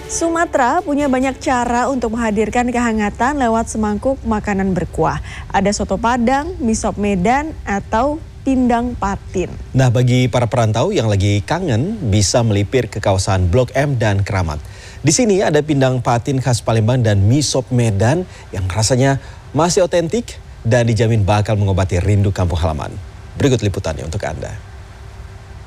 Sumatera punya banyak cara untuk menghadirkan kehangatan lewat semangkuk makanan berkuah. Ada soto Padang, mie sop Medan, atau pindang patin. Nah, bagi para perantau yang lagi kangen bisa melipir ke kawasan Blok M dan Keramat. Di sini ada pindang patin khas Palembang dan mie sop Medan yang rasanya masih otentik dan dijamin bakal mengobati rindu kampung halaman. Berikut liputannya untuk Anda.